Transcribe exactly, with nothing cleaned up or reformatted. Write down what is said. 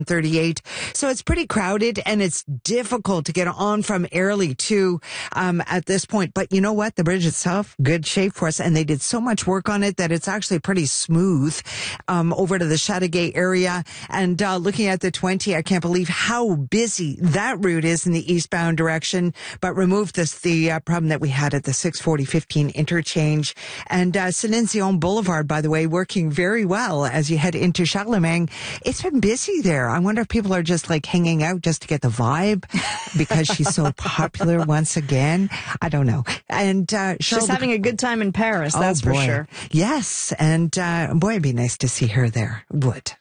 thirty-eight. So it's pretty crowded and it's difficult to get on from Airlie too um, at this point. But you know what? The bridge itself, good shape for us. And they did so much work on it that it's actually pretty smooth um, over to the Chateauguay area. And uh, looking at the twenty, I can't believe how busy that route is in the eastbound direction. But remove this, the uh, problem that we had at the six forty fifteen interchange. And uh, Saint-Inzion Boulevard, by the way, working very well as you head into Charlemagne. It's been busy there. I wonder if people are just like hanging out just to get the vibe because she's so popular once again. I don't know. And uh, she's having a good time in Paris, that's oh, for sure. Yes. And uh, boy, it'd be nice to see her there. Would.